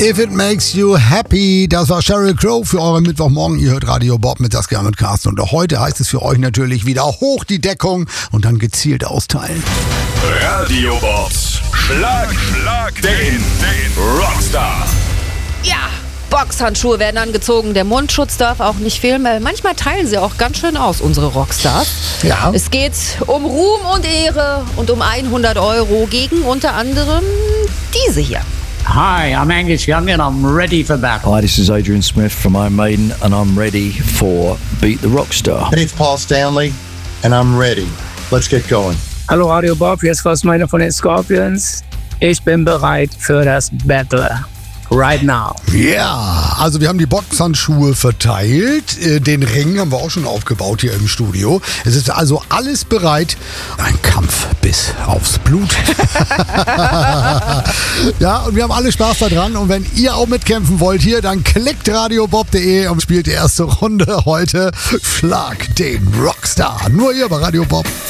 If it makes you happy, das war Sheryl Crow für euren Mittwochmorgen. Ihr hört Radio Bob mit Saskia und Carsten. Und auch heute heißt es für euch natürlich wieder hoch die Deckung und dann gezielt austeilen. Radio Bobs Schlag den Rockstar. Ja, Boxhandschuhe werden angezogen, der Mundschutz darf auch nicht fehlen, weil manchmal teilen sie auch ganz schön aus, unsere Rockstars. Ja. Es geht um Ruhm und Ehre und um 100 € gegen unter anderem diese hier. Hi, I'm Angus Young and I'm ready for battle. Hi, this is Adrian Smith from Iron Maiden and I'm ready for Beat the Rockstar. Hey, it's Paul Stanley and I'm ready. Let's get going. Hallo Radio Bob, hier ist Klaus Meiner von den Scorpions. Ich bin bereit für das Battle. Right now. Ja, also wir haben die Boxhandschuhe verteilt. Den Ring haben wir auch schon aufgebaut hier im Studio. Es ist also alles bereit. Ein Kampf bis aufs Blut. Ja, und wir haben alle Spaß daran. Und wenn ihr auch mitkämpfen wollt hier, dann klickt radiobob.de und spielt die erste Runde heute. Schlag den Rockstar. Nur hier bei Radio Bob.